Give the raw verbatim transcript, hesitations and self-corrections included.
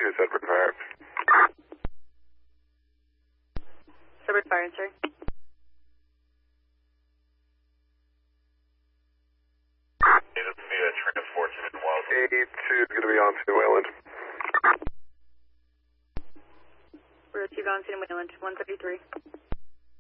two, Sudbury Fire. Sudbury Fire, sir. Native via transport to Wildwood. A two is going to be on to Wayland. We're two going to Wayland, one thirty-three.